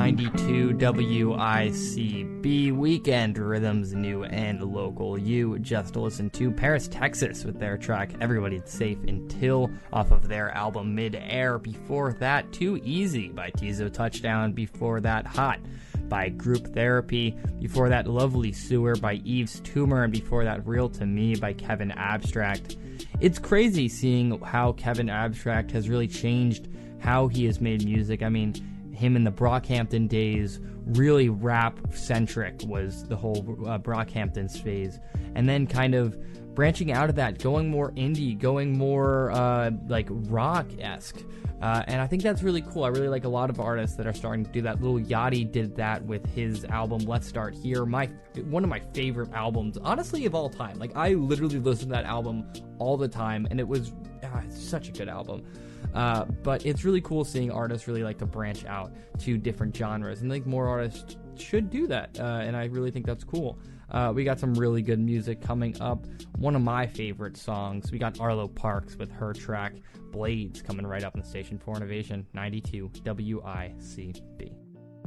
92 WICB, Weekend Rhythms, new and local. You just listened to Paris, Texas with their track Everybody's Safe Until off of their album Mid-Air. Before that, Too Easy by Tizo Touchdown. Before that, Hot by Group Therapy. Before that, Lovely Sewer by Eve's Tumor. And before that, Real to Me by Kevin Abstract. It's crazy seeing how Kevin Abstract has really changed how he has made music. I mean, him in the Brockhampton days, really rap-centric was the whole Brockhamptons phase. And then kind of branching out of that, going more indie, going more like rock-esque. And I think that's really cool. I really like a lot of artists that are starting to do that. Lil Yachty did that with his album Let's Start Here. One of my favorite albums, honestly, of all time. Like, I literally listen to that album all the time, and it was it's such a good album. But it's really cool seeing artists really like to branch out to different genres, and I think more artists should do that, and I really think that's cool. We got some really good music coming up. One of my favorite songs, we got Arlo Parks with her track Blades coming right up on the station for Innovation 92 WICB.